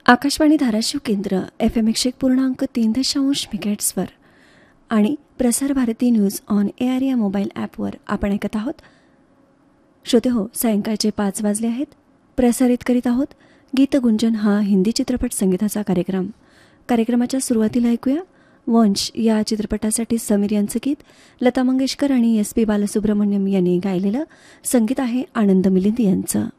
आकाशवाणी धाराशिव केंद्र FM 101.3 मेगाहर्ट्झवर आणि Prasar Bharati news on AR या मोबाईल ॲपवर आपण ऐकत आहोत. श्रोते हो, सायंकाळचे 5 वाजले आहेत. प्रसारित करीत आहोत गीतगुंजन हा हिंदी चित्रपट संगीताचा कार्यक्रम. कार्यक्रमाच्या सुरुवातीला ऐकूया वंश या चित्रपटासाठी समीर यांचं गीत. लता मंगेशकर आणि SP बालसुब्रमण्यम यांनी गायलेलं. संगीत आहे आनंद मिलिंद यांचं.